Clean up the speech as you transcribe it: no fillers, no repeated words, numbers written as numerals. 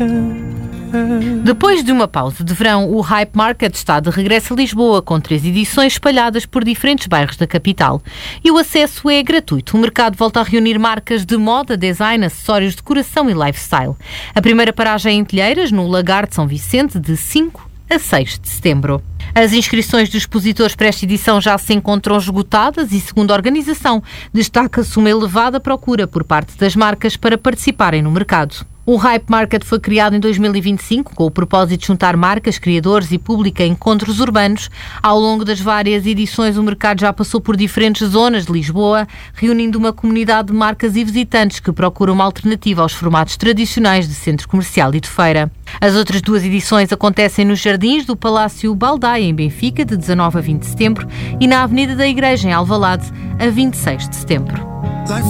Depois de uma pausa de verão, o Hype Market está de regresso a Lisboa, com 3 edições espalhadas por diferentes bairros da capital. E o acesso é gratuito. O mercado volta a reunir marcas de moda, design, acessórios, decoração e lifestyle. A primeira paragem é em Telheiras, no Lagar de São Vicente, de 5 a 6 de setembro. As inscrições dos expositores para esta edição já se encontram esgotadas e, segundo a organização, destaca-se uma elevada procura por parte das marcas para participarem no mercado. O Hype Market foi criado em 2025 com o propósito de juntar marcas, criadores e público a encontros urbanos. Ao longo das várias edições, o mercado já passou por diferentes zonas de Lisboa, reunindo uma comunidade de marcas e visitantes que procuram uma alternativa aos formatos tradicionais de centro comercial e de feira. As outras 2 edições acontecem nos jardins do Palácio Baldaia, em Benfica, de 19 a 20 de setembro, e na Avenida da Igreja, em Alvalade, a 26 de setembro.